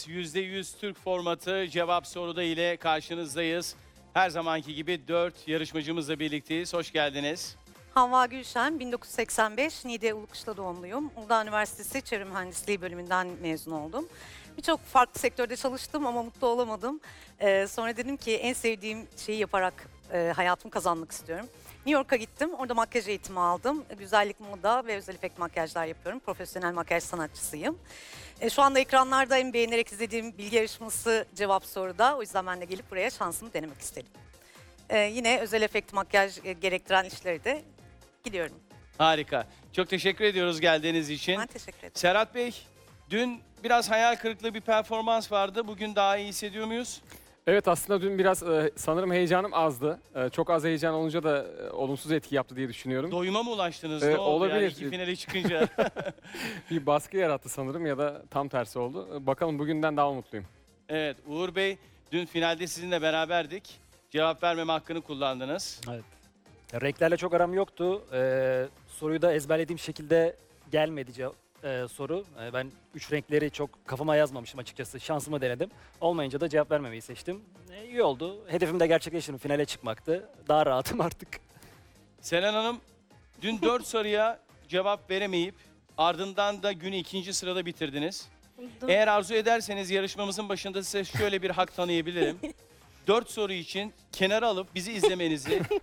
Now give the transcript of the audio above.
%100 Türk formatı cevap soruda ile karşınızdayız. Her zamanki gibi 4 yarışmacımızla birlikteyiz. Hoş geldiniz. Havva Gülşen, 1985, Niğde Ulukışla doğumluyum. Uludağ Üniversitesi Çevre Mühendisliği bölümünden mezun oldum. Birçok farklı sektörde çalıştım ama mutlu olamadım. Sonra dedim ki en sevdiğim şeyi yaparak hayatımı kazanmak istiyorum. New York'a gittim, orada makyaj eğitimi aldım. Güzellik, moda ve özel efekt makyajlar yapıyorum. Profesyonel makyaj sanatçısıyım. Şu anda ekranlarda en beğenerek izlediğim bilgi yarışması cevap soruda. O yüzden ben de gelip buraya şansımı denemek istedim. Yine özel efekt makyaj gerektiren işleri de gidiyorum. Harika. Çok teşekkür ediyoruz geldiğiniz için. Ben teşekkür ederim. Serhat Bey, dün biraz hayal kırıklığı bir performans vardı. Bugün daha iyi hissediyor muyuz? Evet, aslında dün biraz sanırım heyecanım azdı. Çok az heyecan olunca da olumsuz etki yaptı diye düşünüyorum. Doyuma mı ulaştınız? Ne oldu olabilir. yani iki finale çıkınca? Bir baskı yarattı sanırım ya da tam tersi oldu. Bakalım bugünden daha mutluyum. Evet, Uğur Bey, dün finalde sizinle beraberdik. Cevap vermeme hakkını kullandınız. Evet. Renklerle çok aram yoktu. Soruyu da ezberlediğim şekilde gelmedi soru. Ben 3 renkleri çok kafama yazmamışım açıkçası. Şansımı denedim. Olmayınca da cevap vermemeyi seçtim. İyi oldu. Hedefim de gerçekleşti. Finale çıkmaktı. Daha rahatım artık. Selen Hanım, dün 4 soruya cevap veremeyip ardından da günü 2. sırada bitirdiniz. Eğer arzu ederseniz yarışmamızın başında size şöyle bir hak tanıyabilirim. 4 soru için kenara alıp bizi izlemenizi